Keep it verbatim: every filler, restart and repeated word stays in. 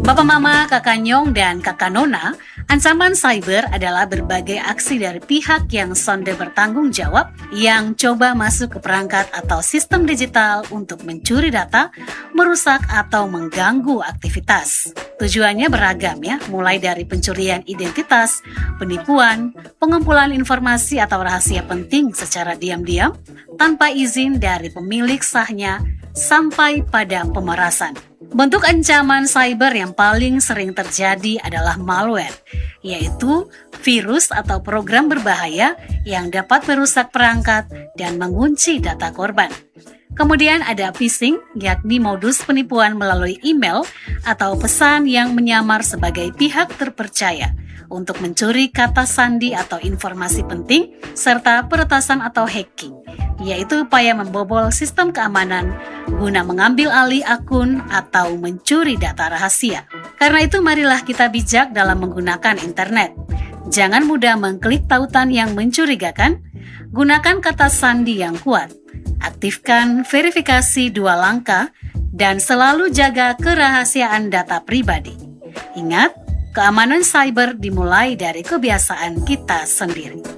Bapak Mama, Kakak Nyong, dan Kakak Nona, ancaman cyber adalah berbagai aksi dari pihak yang sonde bertanggung jawab yang coba masuk ke perangkat atau sistem digital untuk mencuri data, merusak atau mengganggu aktivitas. Tujuannya beragam ya, mulai dari pencurian identitas, penipuan, pengumpulan informasi atau rahasia penting secara diam-diam, tanpa izin dari pemilik sahnya, sampai pada pemerasan. Bentuk ancaman cyber yang paling sering terjadi adalah malware, yaitu virus atau program berbahaya yang dapat merusak perangkat dan mengunci data korban. Kemudian ada phishing, yakni modus penipuan melalui email atau pesan yang menyamar sebagai pihak terpercaya untuk mencuri kata sandi atau informasi penting, serta peretasan atau hacking, yaitu upaya membobol sistem keamanan guna mengambil alih akun atau mencuri data rahasia. Karena itu marilah kita bijak dalam menggunakan internet. Jangan mudah mengklik tautan yang mencurigakan, gunakan kata sandi yang kuat, aktifkan verifikasi dua langkah, dan selalu jaga kerahasiaan data pribadi. Ingat, keamanan cyber dimulai dari kebiasaan kita sendiri.